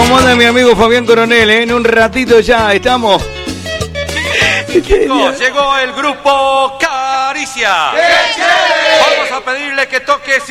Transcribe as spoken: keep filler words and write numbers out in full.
¿Cómo anda mi amigo Fabián Coronel? Eh? En un ratito ya estamos. Chicos, llegó el grupo Caricia. Vamos a pedirle que toque